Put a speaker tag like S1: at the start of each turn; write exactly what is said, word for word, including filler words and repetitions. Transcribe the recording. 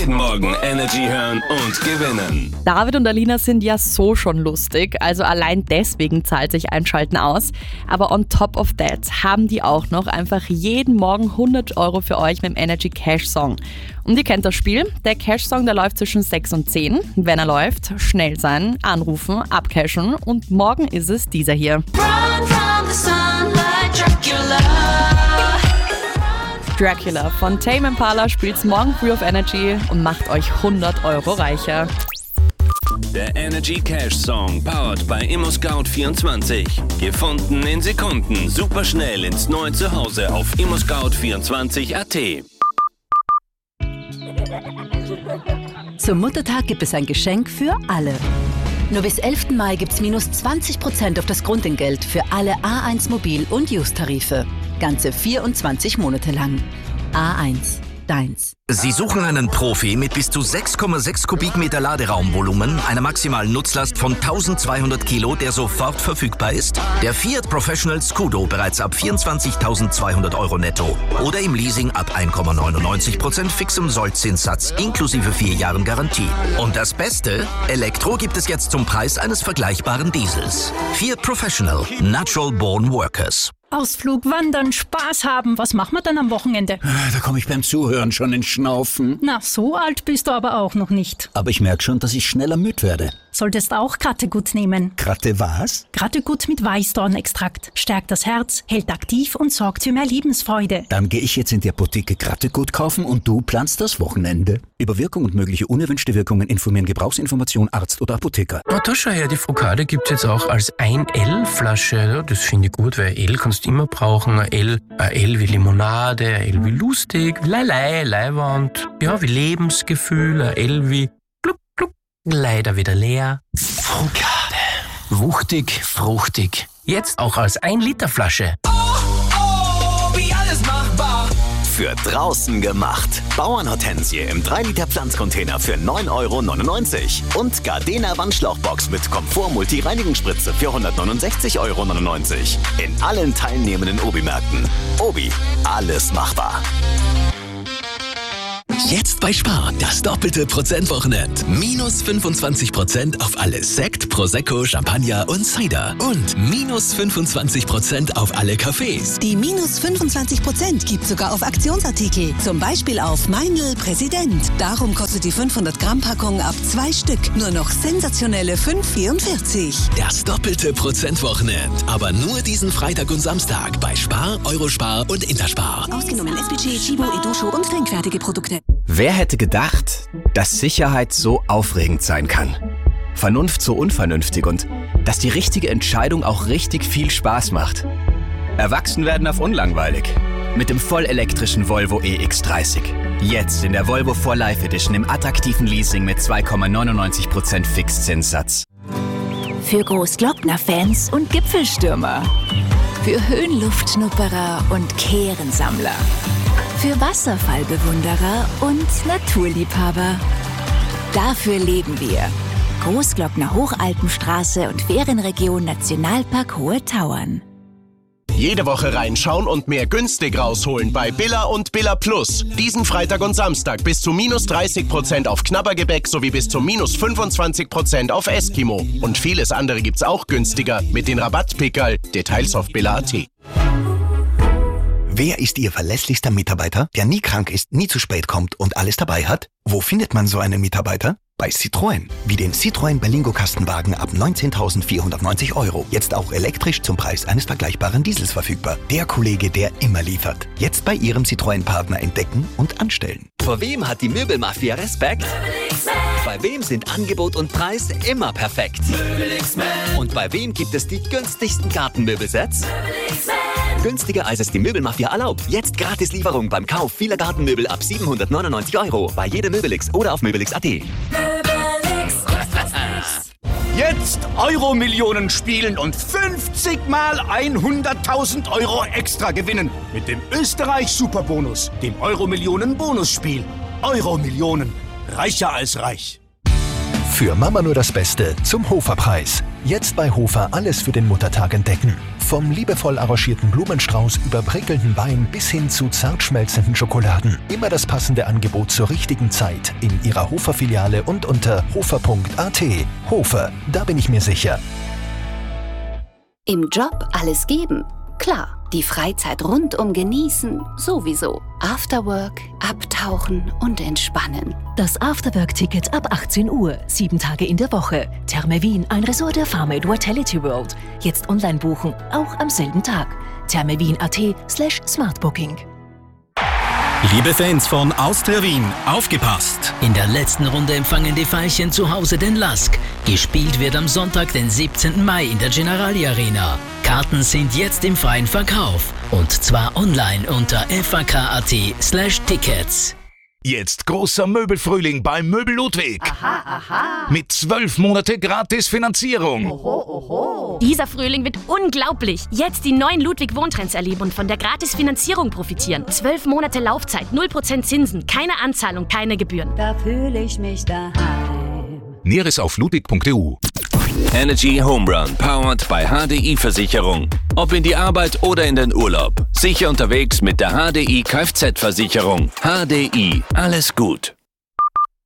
S1: Jeden Morgen Energy hören und gewinnen.
S2: David und Alina sind ja so schon lustig, also allein deswegen zahlt sich Einschalten aus. Aber on top of that haben die auch noch einfach jeden Morgen hundert Euro für euch mit dem Energy Cash Song. Und ihr kennt das Spiel, der Cash Song, der läuft zwischen sechs und zehn. Wenn er läuft, schnell sein, anrufen, abcashen und morgen ist es dieser hier.
S3: Run from the sun like Dracula.
S2: Dracula von Tame Impala spielt's morgen früh auf Energy und macht euch hundert Euro reicher.
S1: Der Energy Cash Song, powered bei ImmoScout vierundzwanzig. Gefunden in Sekunden, superschnell ins neue Zuhause auf immo scout vierundzwanzig punkt a t.
S4: Zum Muttertag gibt es ein Geschenk für alle. Nur bis elften Mai gibt's minus zwanzig Prozent auf das Grundentgelt für alle A eins Mobil- und Use-Tarife. Ganze vierundzwanzig Monate lang. A eins, deins.
S5: Sie suchen einen Profi mit bis zu sechs Komma sechs Kubikmeter Laderaumvolumen, einer maximalen Nutzlast von eintausendzweihundert Kilo, der sofort verfügbar ist? Der Fiat Professional Scudo bereits ab vierundzwanzigtausendzweihundert Euro netto oder im Leasing ab eins Komma neunundneunzig Prozent fixem Sollzinssatz inklusive vier Jahren Garantie. Und das Beste? Elektro gibt es jetzt zum Preis eines vergleichbaren Diesels. Fiat Professional, Natural Born Workers.
S6: Ausflug, Wandern, Spaß haben. Was machen wir dann am Wochenende?
S7: Da komme ich beim Zuhören schon ins Schnaufen.
S6: Na, so alt bist du aber auch noch nicht.
S7: Aber ich merke schon, dass ich schneller müde werde.
S6: Solltest auch Krattegut nehmen.
S7: Kratte was?
S6: Krattegut mit Weißdornextrakt. Stärkt das Herz, hält aktiv und sorgt für mehr Lebensfreude.
S7: Dann gehe ich jetzt in die Apotheke Krattegut kaufen und du planst das Wochenende. Über Wirkung und mögliche unerwünschte Wirkungen informieren Gebrauchsinformation Arzt oder Apotheker.
S8: Oh, da schau her, die Frukade gibt's jetzt auch als ein L-Flasche. Das finde ich gut, weil L kannst du immer brauchen. Ein L, ein L wie Limonade, ein L wie lustig, Leilei, Leiwand, ja, wie Lebensgefühl, ein L wie gluck, gluck, leider wieder leer. Frukade. Wuchtig, fruchtig. Jetzt auch als ein Liter Flasche.
S9: Oh, oh, wie alles machbar. Für draußen gemacht. Bauernhortensie im drei Liter Pflanzcontainer für neun Euro neunundneunzig. Und Gardena Wandschlauchbox mit Komfort-Multi-Reinigungsspritze für hundertneunundsechzig Euro neunundneunzig. In allen teilnehmenden Obi-Märkten. Obi, alles machbar.
S10: Jetzt bei Spar, das doppelte Prozentwochenend. Minus fünfundzwanzig Prozent auf alles Sekt, Prosecco, Champagner und Cider. Und minus fünfundzwanzig Prozent auf alle Cafés.
S11: Die minus fünfundzwanzig Prozent gibt sogar auf Aktionsartikel. Zum Beispiel auf Meindl Präsident. Darum kostet die fünfhundert Gramm Packung ab zwei Stück nur noch sensationelle fünf Euro vierundvierzig.
S10: Das doppelte Prozentwochenend. Aber nur diesen Freitag und Samstag bei Spar, Eurospar und Interspar.
S11: Ausgenommen S P G, Chibo, Edusho und trinkfertige Produkte.
S12: Wer hätte gedacht, dass Sicherheit so aufregend sein kann? Vernunft so unvernünftig und dass die richtige Entscheidung auch richtig viel Spaß macht. Erwachsen werden auf unlangweilig. Mit dem vollelektrischen Volvo E X dreißig. Jetzt in der Volvo vier Life Edition im attraktiven Leasing mit zwei Komma neunundneunzig Prozent Fixzinssatz.
S4: Für Großglockner-Fans und Gipfelstürmer. Für Höhenluftschnupperer und Kehrensammler. Für Wasserfallbewunderer und Naturliebhaber. Dafür leben wir. Großglockner Hochalpenstraße und Ferienregion Nationalpark Hohe Tauern.
S13: Jede Woche reinschauen und mehr günstig rausholen bei Billa und Billa Plus. Diesen Freitag und Samstag bis zu minus dreißig Prozent auf Knabbergebäck sowie bis zu minus fünfundzwanzig Prozent auf Eskimo. Und vieles andere gibt's auch günstiger mit den Rabattpickerl. Details auf billa punkt a t.
S14: Wer ist Ihr verlässlichster Mitarbeiter, der nie krank ist, nie zu spät kommt und alles dabei hat? Wo findet man so einen Mitarbeiter? Bei Citroën. Wie den Citroën Berlingo Kastenwagen ab neunzehntausendvierhundertneunzig Euro. Jetzt auch elektrisch zum Preis eines vergleichbaren Diesels verfügbar. Der Kollege, der immer liefert. Jetzt bei Ihrem Citroën-Partner entdecken und anstellen.
S15: Vor wem hat die Möbelmafia Respekt? Bei wem sind Angebot und Preis immer perfekt? Und bei wem gibt es die günstigsten Gartenmöbelsets? Günstiger als es die Möbelmafia erlaubt. Jetzt Gratislieferung beim Kauf vieler Gartenmöbel ab siebenhundertneunundneunzig Euro. Bei jedem Möbelix oder auf möbelix punkt a t.
S7: Jetzt Euro-Millionen spielen und fünfzig mal hunderttausend Euro extra gewinnen. Mit dem Österreich-Superbonus, dem Euro-Millionen-Bonusspiel. Euro-Millionen. Reicher als reich.
S16: Für Mama nur das Beste zum Hofer-Preis. Jetzt bei Hofer alles für den Muttertag entdecken. Vom liebevoll arrangierten Blumenstrauß über prickelnden Wein bis hin zu zart schmelzenden Schokoladen. Immer das passende Angebot zur richtigen Zeit in Ihrer Hofer-Filiale und unter hofer punkt a t. Hofer, da bin ich mir sicher.
S17: Im Job alles geben? Klar. Die Freizeit rundum genießen? Sowieso. Afterwork, abtauchen und entspannen.
S18: Das Afterwork-Ticket ab achtzehn Uhr, sieben Tage in der Woche. Therme Wien, ein Resort der Farmade Vitality World. Jetzt online buchen, auch am selben Tag. thermewien.at slash smartbooking.
S19: Liebe Fans von Austria Wien, aufgepasst!
S20: In der letzten Runde empfangen die Veilchen zu Hause den Lask. Gespielt wird am Sonntag, den siebzehnten Mai in der Generali Arena. Karten sind jetzt im freien Verkauf. Und zwar online unter fak.at slash tickets.
S21: Jetzt großer Möbelfrühling bei Möbel Ludwig.
S22: Aha, aha.
S21: Mit zwölf Monate Gratis-Finanzierung.
S22: Oho, oho.
S23: Dieser Frühling wird unglaublich. Jetzt die neuen Ludwig-Wohntrends erleben und von der Gratis-Finanzierung profitieren. Zwölf Monate Laufzeit, null Prozent Zinsen, keine Anzahlung, keine Gebühren.
S22: Da fühle ich mich daheim.
S21: Näheres auf ludwig punkt e u.
S1: Energy Home Run, powered by H D I Versicherung. Ob in die Arbeit oder in den Urlaub. Sicher unterwegs mit der H D I Kfz-Versicherung. H D I, alles gut.